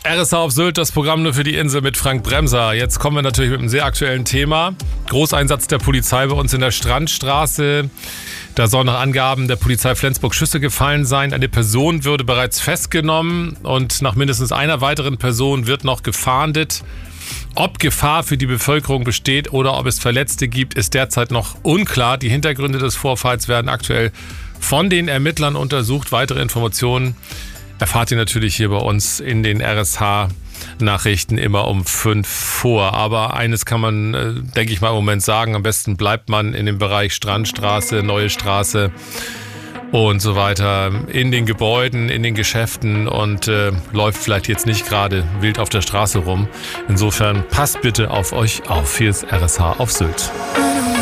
RSH auf Sylt, das Programm nur für die Insel mit Frank Bremser. Jetzt kommen wir natürlich mit einem sehr aktuellen Thema. Großeinsatz der Polizei bei uns in der Strandstraße. Da sollen nach Angaben der Polizei Flensburg Schüsse gefallen sein. Eine Person wurde bereits festgenommen und nach mindestens einer weiteren Person wird noch gefahndet. Ob Gefahr für die Bevölkerung besteht oder ob es Verletzte gibt, ist derzeit noch unklar. Die Hintergründe des Vorfalls werden aktuell von den Ermittlern untersucht. Weitere Informationen erfahrt ihr natürlich hier bei uns in den RSH-Nachrichten immer um 5 vor. Aber eines kann man, denke ich mal, im Moment sagen. Am besten bleibt man in dem Bereich Strandstraße, Neue Straße und so weiter in den Gebäuden, in den Geschäften und läuft vielleicht jetzt nicht gerade wild auf der Straße rum. Insofern passt bitte auf euch auf. Hier ist RSH auf Sylt.